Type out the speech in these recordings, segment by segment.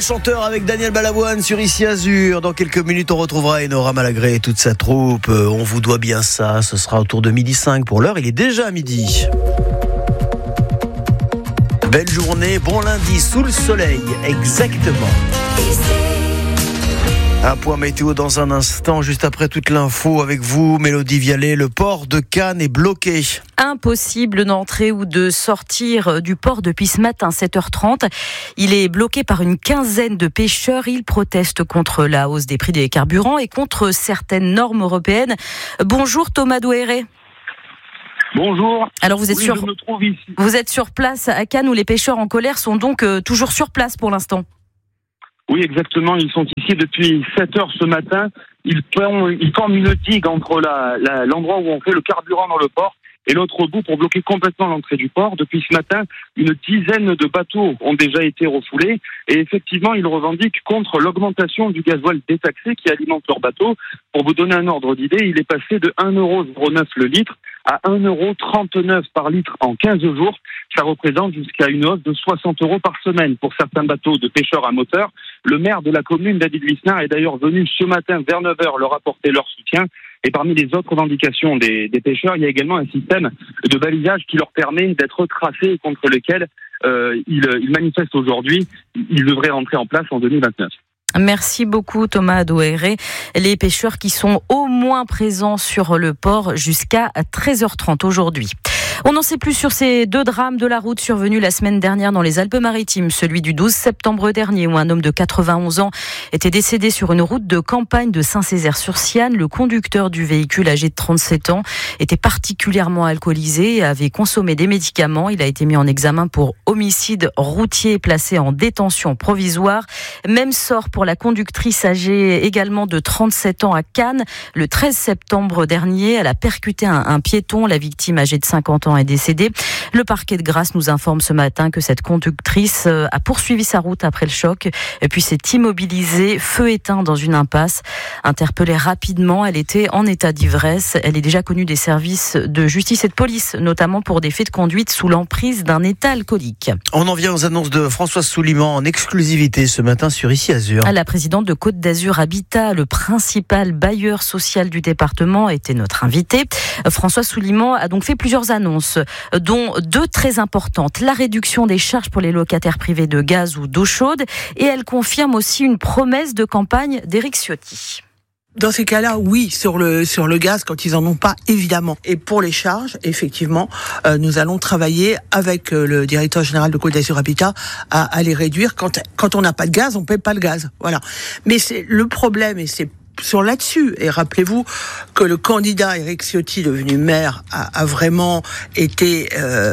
chanteur avec Daniel Balavoine sur Ici Azur. Dans quelques minutes, on retrouvera Enora Malagré et toute sa troupe. On vous doit bien ça. Ce sera autour de 12h05. Pour l'heure, il est déjà midi. Belle journée, bon lundi, sous le soleil. Exactement. Un point météo dans un instant, juste après toute l'info avec vous, Mélodie Vialet. Le port de Cannes est bloqué. Impossible d'entrer ou de sortir du port depuis ce matin, 7h30. Il est bloqué par une quinzaine de pêcheurs. Ils protestent contre la hausse des prix des carburants et contre certaines normes européennes. Bonjour Thomas Douéré. Bonjour. Alors vous êtes vous êtes sur place à Cannes où les pêcheurs en colère sont donc toujours sur place pour l'instant. Oui, exactement. Ils sont ici depuis 7h ce matin. Ils forment une digue entre l'endroit où on fait le carburant dans le port et l'autre bout pour bloquer complètement l'entrée du port. Depuis ce matin, une dizaine de bateaux ont déjà été refoulés et effectivement, ils revendiquent contre l'augmentation du gasoil détaxé qui alimente leurs bateaux. Pour vous donner un ordre d'idée, il est passé de 1,09€ le litre à 1,39€ par litre en 15 jours. Ça représente jusqu'à une hausse de 60€ par semaine pour certains bateaux de pêcheurs à moteur. Le maire de la commune, David Lisnard, est d'ailleurs venu ce matin vers 9h leur apporter leur soutien. Et parmi les autres revendications des pêcheurs, il y a également un système de balisage qui leur permet d'être tracés et contre lequel ils manifestent aujourd'hui. Ils devraient rentrer en place en 2029. Merci beaucoup Thomas Douéré. Les pêcheurs qui sont au moins présents sur le port jusqu'à 13h30 aujourd'hui. On n'en sait plus sur ces deux drames de la route survenus la semaine dernière dans les Alpes-Maritimes. Celui du 12 septembre dernier où un homme de 91 ans était décédé sur une route de campagne de Saint-Césaire-sur-Siane. Le conducteur du véhicule âgé de 37 ans était particulièrement alcoolisé et avait consommé des médicaments. Il a été mis en examen pour homicide routier et placé en détention provisoire. Même sort pour la conductrice âgée également de 37 ans à Cannes. Le 13 septembre dernier, elle a percuté un piéton. La victime âgée de 50 ans est décédée. Le parquet de Grasse nous informe ce matin que cette conductrice a poursuivi sa route après le choc et puis s'est immobilisée, feu éteint dans une impasse. Interpellée rapidement, elle était en état d'ivresse. Elle est déjà connue des services de justice et de police, notamment pour des faits de conduite sous l'emprise d'un état alcoolique. On en vient aux annonces de Françoise Souliman en exclusivité ce matin sur Ici Azur. La présidente de Côte d'Azur Habitat, le principal bailleur social du département, était notre invitée. Françoise Souliman a donc fait plusieurs annonces, dont deux très importantes. La réduction des charges pour les locataires privés de gaz ou d'eau chaude. Et elle confirme aussi une promesse de campagne d'Éric Ciotti. Dans ces cas-là, oui, sur le gaz, quand ils en ont pas, évidemment. Et pour les charges, effectivement, nous allons travailler avec le directeur général de Côte d'Azur Habitat à les réduire. Quand on n'a pas de gaz, on paie pas le gaz. Voilà. Mais c'est le problème, et c'est sur là-dessus. Et rappelez-vous que le candidat Éric Ciotti, devenu maire, a vraiment été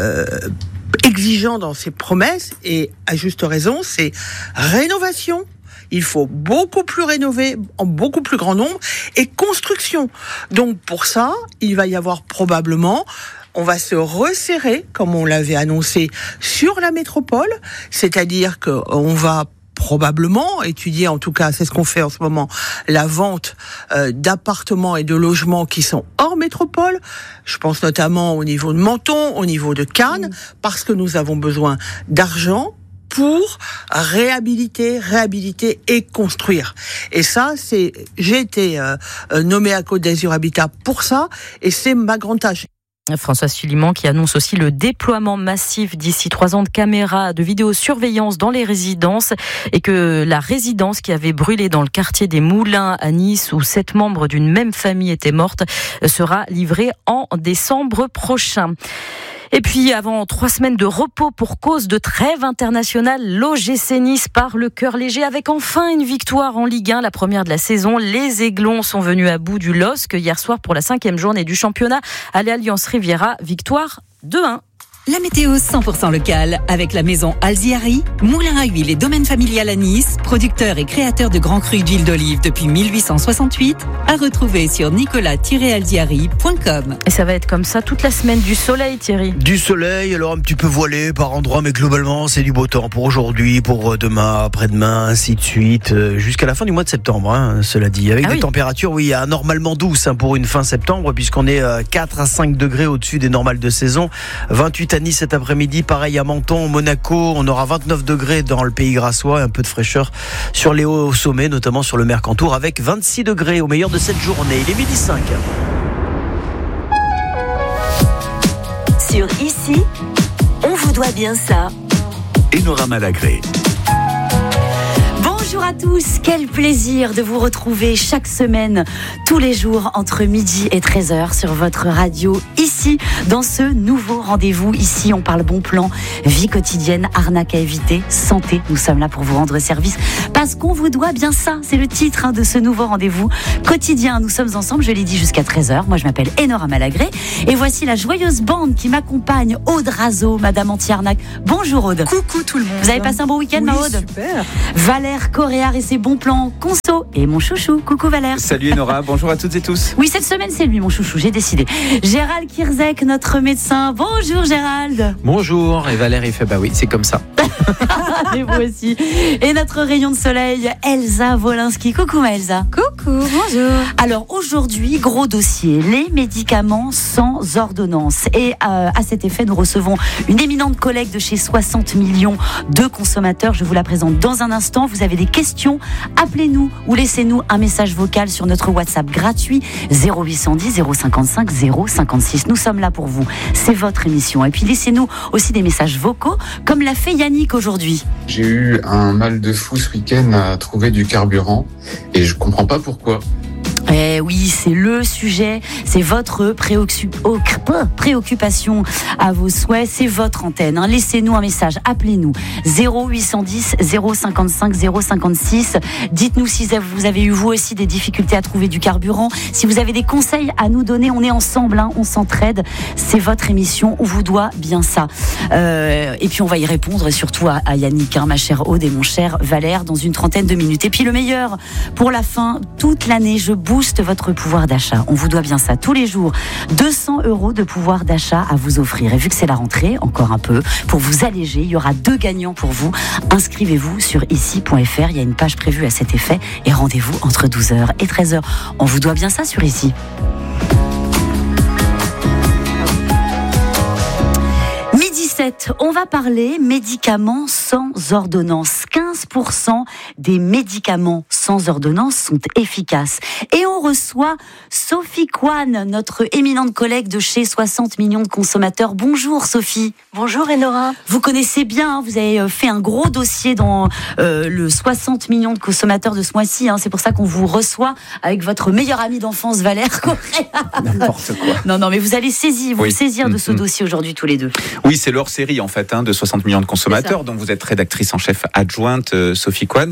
exigeant dans ses promesses, et à juste raison, c'est rénovation. Il faut beaucoup plus rénover, en beaucoup plus grand nombre, et construction. Donc pour ça, il va y avoir probablement, on va se resserrer, comme on l'avait annoncé, sur la métropole, c'est-à-dire qu'on va probablement étudier, en tout cas c'est ce qu'on fait en ce moment, la vente d'appartements et de logements qui sont hors métropole. Je pense notamment au niveau de Menton, au niveau de Cannes, parce que nous avons besoin d'argent pour réhabiliter et construire. Et ça, j'ai été nommé à Côte d'Azur Habitat pour ça, et c'est ma grande tâche. François Souliman qui annonce aussi le déploiement massif d'ici 3 ans de caméras de vidéosurveillance dans les résidences, et que la résidence qui avait brûlé dans le quartier des Moulins à Nice, où 7 membres d'une même famille étaient mortes, sera livrée en décembre prochain. Et puis, avant 3 semaines de repos pour cause de trêve internationale, l'OGC Nice part le cœur léger avec enfin une victoire en Ligue 1, la première de la saison. Les Aiglons sont venus à bout du LOSC hier soir pour la 5e journée du championnat à l'Alliance Riviera. Victoire 2-1. La météo 100% locale avec la maison Alziari, moulin à huile et domaine familial à Nice, producteur et créateur de grands crus d'huile d'olive depuis 1868, à retrouver sur nicolas-alziari.com. Et ça va être comme ça toute la semaine, du soleil, Thierry. Du soleil, alors un petit peu voilé par endroits, mais globalement c'est du beau temps pour aujourd'hui, pour demain, après-demain, ainsi de suite, jusqu'à la fin du mois de septembre, cela dit, avec des températures anormalement douces pour une fin septembre, puisqu'on est 4 à 5 degrés au-dessus des normales de saison, 28 à à Nice cet après-midi, pareil à Menton, Monaco. On aura 29 degrés dans le pays grassois, un peu de fraîcheur sur les hauts sommets, notamment sur le Mercantour, avec 26 degrés au meilleur de cette journée. Il est 12h05. Sur Ici, on vous doit bien ça. Enora Malagré. Bonjour à tous, quel plaisir de vous retrouver chaque semaine, tous les jours entre midi et 13h sur votre radio ici, dans ce nouveau rendez-vous. Ici, on parle bon plan, vie quotidienne, arnaque à éviter, santé. Nous sommes là pour vous rendre service parce qu'on vous doit bien ça. C'est le titre de ce nouveau rendez-vous quotidien. Nous sommes ensemble, je l'ai dit, jusqu'à 13h. Moi, je m'appelle Enora Malagré et voici la joyeuse bande qui m'accompagne, Aude Razo, Madame Anti-Arnaque. Bonjour Aude. Coucou tout le monde. Vous avez passé un bon week-end, ma Aude? Super. Valère Coréard et ses bons plans conso et mon chouchou. Coucou Valère. Salut Enora, bonjour à toutes et tous. Oui, cette semaine c'est lui mon chouchou, j'ai décidé. Gérald Kierzek, notre médecin. Bonjour Gérald. Bonjour, et Valère il fait bah oui, c'est comme ça. Et vous aussi. Et notre rayon de soleil, Elsa Wolinski. Coucou ma Elsa. Coucou, bonjour. Alors aujourd'hui, gros dossier, les médicaments sans ordonnance. Et à cet effet, nous recevons une éminente collègue de chez 60 millions de consommateurs. Je vous la présente dans un instant. Vous avez des questions, appelez-nous ou laissez-nous un message vocal sur notre WhatsApp gratuit 0810 055 056. Nous sommes là pour vous. C'est votre émission. Et puis laissez-nous aussi des messages vocaux, comme l'a fait Yannick aujourd'hui. J'ai eu un mal de fou ce week-end à trouver du carburant et je comprends pas pourquoi. Eh oui, c'est le sujet, c'est votre préoccupation à vos souhaits, c'est votre antenne. Laissez-nous un message, appelez-nous 0810 055 056. Dites-nous si vous avez eu vous aussi des difficultés à trouver du carburant. Si vous avez des conseils à nous donner, on est ensemble, on s'entraide. C'est votre émission, on vous doit bien ça. Et puis on va y répondre surtout à Yannick, ma chère Aude et mon cher Valère, dans une trentaine de minutes. Et puis le meilleur pour la fin, toute l'année, je booste votre pouvoir d'achat. On vous doit bien ça tous les jours. 200 € de pouvoir d'achat à vous offrir. Et vu que c'est la rentrée, encore un peu, pour vous alléger, il y aura 2 gagnants pour vous. Inscrivez-vous sur ici.fr. Il y a une page prévue à cet effet. Et rendez-vous entre 12h et 13h. On vous doit bien ça sur Ici. On va parler médicaments sans ordonnance. 15% des médicaments sans ordonnance sont efficaces. Et on reçoit Sophie Kwan, notre éminente collègue de chez 60 millions de consommateurs. Bonjour Sophie. Bonjour Enora. Vous connaissez bien, vous avez fait un gros dossier dans le 60 millions de consommateurs de ce mois-ci. C'est pour ça qu'on vous reçoit avec votre meilleur ami d'enfance Valère Coréard. N'importe quoi. Non, mais vous allez saisir de ce dossier aujourd'hui tous les deux. Oui, c'est leur série en fait de 60 millions de consommateurs, dont vous êtes rédactrice en chef adjointe, Sophie Kwan.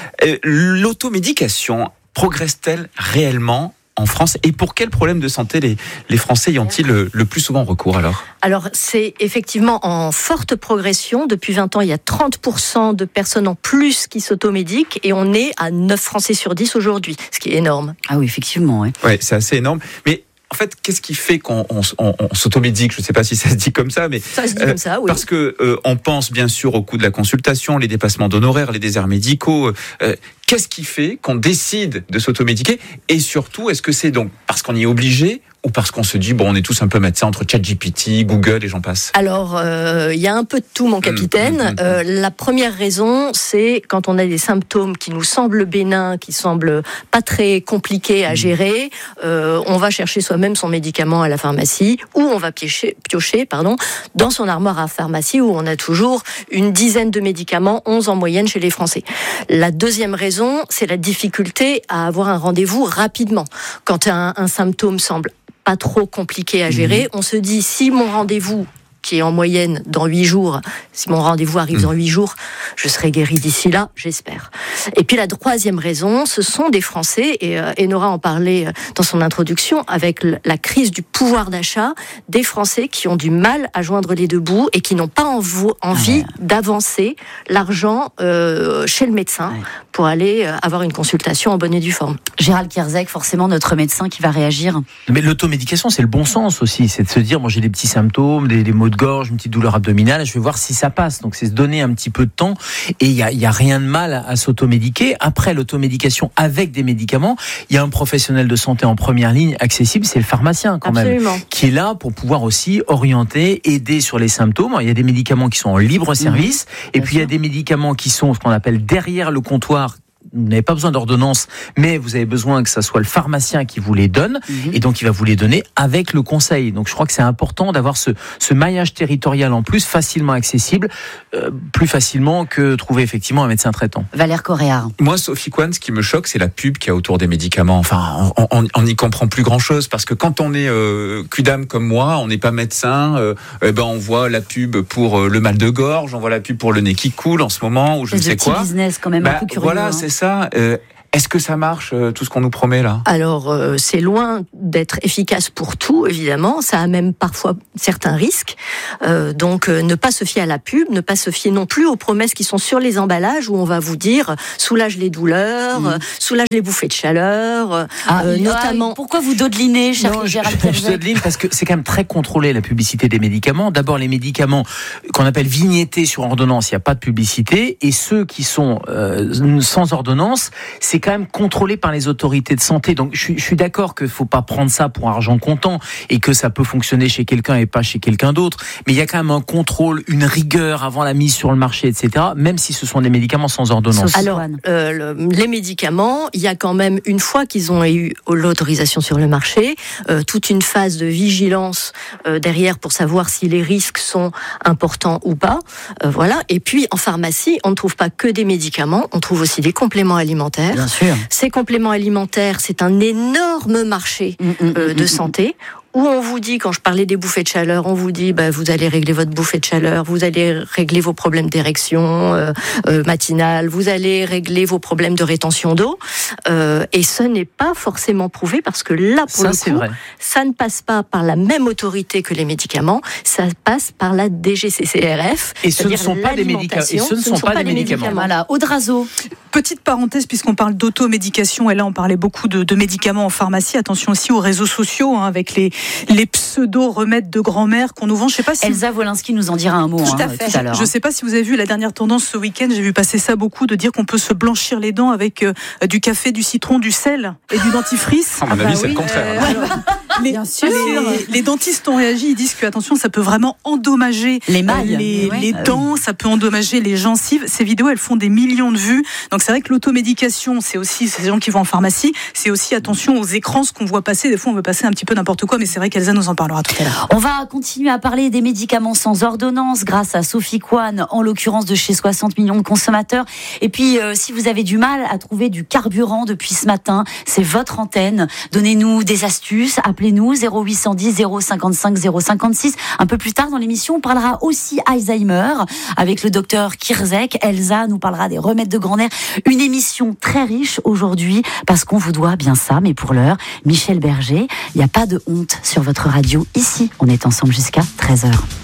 L'automédication progresse-t-elle réellement en France, et pour quels problèmes de santé les Français y ont-ils le plus souvent recours alors ? Alors c'est effectivement en forte progression. Depuis 20 ans, il y a 30% de personnes en plus qui s'automédiquent et on est à 9 Français sur 10 aujourd'hui, ce qui est énorme. Ah oui, effectivement. Ouais, c'est assez énorme. Mais en fait, qu'est-ce qui fait qu'on s'automédique ? Je ne sais pas si ça se dit comme ça, mais ça se dit comme ça, oui. Parce que on pense bien sûr au coût de la consultation, les dépassements d'honoraires, les déserts médicaux. Qu'est-ce qui fait qu'on décide de s'automédiquer ? Et surtout, est-ce que c'est donc parce qu'on y est obligé ou parce qu'on se dit, on est tous un peu médecins entre ChatGPT, Google et j'en passe ? Alors, il y a un peu de tout, mon capitaine. La première raison, c'est quand on a des symptômes qui nous semblent bénins, qui semblent pas très compliqués à gérer, on va chercher soi-même son médicament à la pharmacie ou on va piocher dans son armoire à pharmacie où on a toujours une dizaine de médicaments, 11 en moyenne chez les Français. La deuxième raison, c'est la difficulté à avoir un rendez-vous rapidement. Quand un symptôme semble pas trop compliqué à gérer, on se dit si mon rendez-vous qui est en moyenne dans 8 jours, si mon rendez-vous arrive dans 8 jours, je serai guéri d'ici là, j'espère. Et puis la troisième raison, ce sont des Français, et Enora en parlait dans son introduction, avec la crise du pouvoir d'achat, des Français qui ont du mal à joindre les deux bouts et qui n'ont pas envie d'avancer l'argent chez le médecin pour aller avoir une consultation en bonne et due forme. Gérald Kierzek, forcément notre médecin qui va réagir. Mais l'automédication, c'est le bon sens aussi, c'est de se dire, j'ai des petits symptômes, des maux de gorge, une petite douleur abdominale, je vais voir si ça passe. Donc c'est se donner un petit peu de temps et il y a rien de mal à s'automédiquer. Après l'automédication avec des médicaments, il y a un professionnel de santé en première ligne accessible, c'est le pharmacien quand Absolument. même, qui est là pour pouvoir aussi orienter, aider sur les symptômes. Il y a des médicaments qui sont en libre service et puis il y a des médicaments qui sont ce qu'on appelle derrière le comptoir. Vous n'avez pas besoin d'ordonnance, mais vous avez besoin que ça soit le pharmacien qui vous les donne, et donc il va vous les donner avec le conseil. Donc je crois que c'est important d'avoir ce maillage territorial en plus, facilement accessible, plus facilement que trouver effectivement un médecin traitant. Valère Coréard. Moi, Sophie Coine, ce qui me choque, c'est la pub qu'il y a autour des médicaments. Enfin, on n'y comprend plus grand-chose, parce que quand on est QDAM comme moi, on n'est pas médecin, on voit la pub pour le mal de gorge, on voit la pub pour le nez qui coule en ce moment, ou je ne sais quoi. C'est un business quand même un peu curieux. Voilà, c'est ça. Est-ce que ça marche, tout ce qu'on nous promet là ? Alors, c'est loin d'être efficace pour tout, évidemment. Ça a même parfois certains risques. Donc, ne pas se fier à la pub, ne pas se fier non plus aux promesses qui sont sur les emballages où on va vous dire soulage les douleurs, soulage les bouffées de chaleur, notamment. Pourquoi vous dodelinez, cher Gérald Kerzek ? Je dodeline parce que c'est quand même très contrôlé la publicité des médicaments. D'abord, les médicaments qu'on appelle vignettés sur ordonnance, il n'y a pas de publicité. Et ceux qui sont sans ordonnance, c'est quand même contrôlé par les autorités de santé. Donc je suis d'accord qu'il ne faut pas prendre ça pour argent comptant et que ça peut fonctionner chez quelqu'un et pas chez quelqu'un d'autre. Mais il y a quand même un contrôle, une rigueur avant la mise sur le marché, etc. Même si ce sont des médicaments sans ordonnance. Alors, les médicaments, il y a quand même, une fois qu'ils ont eu l'autorisation sur le marché, toute une phase de vigilance derrière pour savoir si les risques sont importants ou pas. Voilà. Et puis, en pharmacie, on ne trouve pas que des médicaments, on trouve aussi des compléments alimentaires. Bien sûr. Ces compléments alimentaires, c'est un énorme marché de santé. Où on vous dit, quand je parlais des bouffées de chaleur, on vous dit, vous allez régler votre bouffée de chaleur, vous allez régler vos problèmes d'érection matinale, vous allez régler vos problèmes de rétention d'eau. Et ce n'est pas forcément prouvé parce que là, pour le coup, ça ne passe pas par la même autorité que les médicaments, ça passe par la DGCCRF. Et ce ne sont pas des médicaments. Et ce ne sont pas des médicaments. Voilà, Audrazo. Petite parenthèse, puisqu'on parle d'automédication, et là on parlait beaucoup de médicaments en pharmacie. Attention aussi aux réseaux sociaux, avec les pseudo-remèdes de grand-mère qu'on nous vend. Je sais pas si Elsa Wolinski nous en dira un mot tout à l'heure. Je ne sais pas si vous avez vu la dernière tendance ce week-end, j'ai vu passer ça beaucoup, de dire qu'on peut se blanchir les dents avec du café, du citron, du sel et du dentifrice. À mon avis, c'est le contraire. Bien sûr. Les dentistes ont réagi, ils disent que attention, ça peut vraiment endommager les mailles, les dents, ça peut endommager les gencives. Ces vidéos, elles font des millions de vues. Donc c'est vrai que l'automédication, c'est aussi ces gens qui vont en pharmacie, c'est aussi attention aux écrans, ce qu'on voit passer. Des fois, on veut passer un petit peu n'importe quoi, mais c'est vrai qu'Elsa nous en parlera tout à l'heure. On va continuer à parler des médicaments sans ordonnance grâce à Sophie Coine, en l'occurrence de chez 60 millions de consommateurs. Et puis, si vous avez du mal à trouver du carburant depuis ce matin, c'est votre antenne. Donnez-nous des astuces, appelez-nous 0810 055 056. Un peu plus tard dans l'émission, on parlera aussi Alzheimer avec le docteur Kerzek. Elsa nous parlera des remèdes de grand-mère. Une émission très riche aujourd'hui parce qu'on vous doit bien ça. Mais pour l'heure, Michel Berger, il n'y a pas de honte sur votre radio. Ici, on est ensemble jusqu'à 13h.